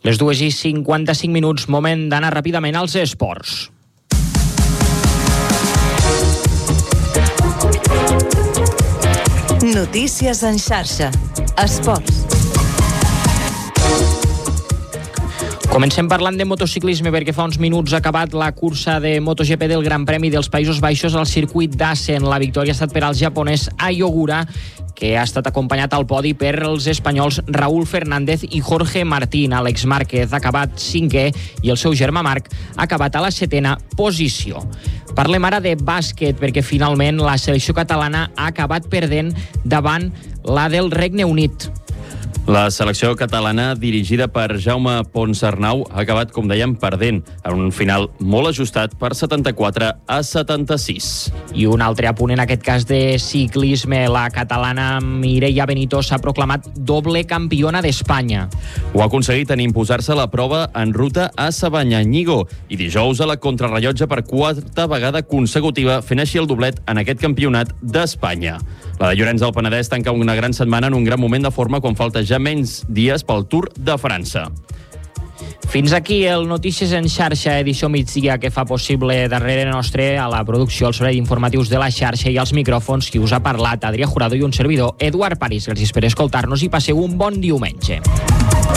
Les 2:55, moment d'anar ràpidament als esports. Notícies en xarxa. Esports. Comencem parlant de motociclisme perquè fa uns minuts ha acabat la cursa de MotoGP del Gran Premi dels Països Baixos al circuit d'Assen. La victòria ha estat per al japonès Ai Ogura, que ha estat acompanyat al podi per els espanyols Raúl Fernández i Jorge Martín. Àlex Márquez ha acabat 5è i el seu germà Marc ha acabat a la 7a posició. Parlem ara de bàsquet perquè finalment la selecció catalana ha acabat perdent davant la del Regne Unit. La selecció catalana, dirigida per Jaume Ponsarnau, ha acabat, com dèiem, perdent en un final molt ajustat per 74-76. I un altre apunt, en aquest cas de ciclisme, la catalana Mireia Benito s'ha proclamat doble campiona d'Espanya. Ho ha aconseguit en imposar-se la prova en ruta a Sabanyanyigo i dijous a la contrarrellotge per quarta vegada consecutiva, fent així el doblet en aquest campionat d'Espanya. La de Llorenç del Penedès tanca una gran setmana en un gran moment de forma quan falta ja menys dies pel Tour de França. Fins aquí el Notícies en xarxa, edició migdia, que fa possible darrere nostre a la producció, els serveis informatius de la xarxa i als micròfons qui us ha parlat, Adrià Jurado i un servidor, Eduard París. Gràcies per escoltar-nos i passeu un bon diumenge.